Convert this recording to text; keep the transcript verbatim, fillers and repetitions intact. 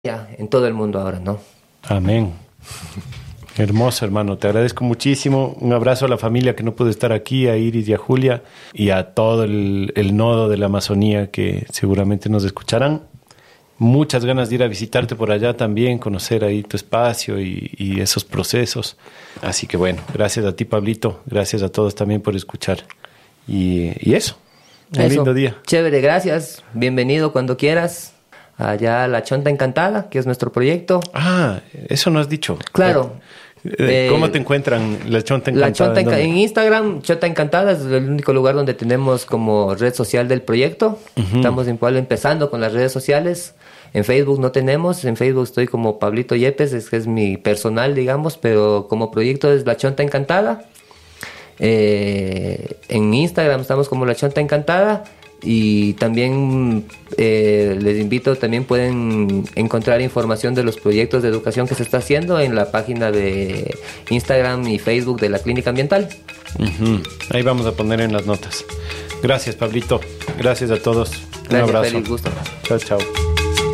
en todo el mundo ahora, ¿no? Amén. Hermoso, hermano. Te agradezco muchísimo. Un abrazo a la familia que no pudo estar aquí, a Iris y a Julia, y a todo el, el nodo de la Amazonía que seguramente nos escucharán. Muchas ganas de ir a visitarte por allá también, conocer ahí tu espacio y, y esos procesos. Así que bueno, gracias a ti, Pablito. Gracias a todos también por escuchar. Y, y eso, un Eso. lindo día. Chévere, gracias. Bienvenido cuando quieras. Allá La Chonta Encantada, que es nuestro proyecto. Ah, eso no has dicho. Claro. Eh, ¿Cómo Eh, te encuentran La Chonta La Encantada? Chonta ¿En Enca- dónde? en Instagram, Chonta Encantada es el único lugar donde tenemos como red social del proyecto. Ujú. Estamos igual empezando con las redes sociales. En Facebook no tenemos, en Facebook estoy como Pablito Yepes, es que es mi personal, digamos, pero como proyecto es La Chonta Encantada. Eh, en Instagram estamos como La Chonta Encantada. Y también eh, les invito, también pueden encontrar información de los proyectos de educación que se está haciendo en la página de Instagram y Facebook de la Clínica Ambiental. Ujú. Ahí vamos a poner en las notas. Gracias, Pablito. Gracias a todos. Un Gracias, abrazo. Félix, gusto. Chao, chao.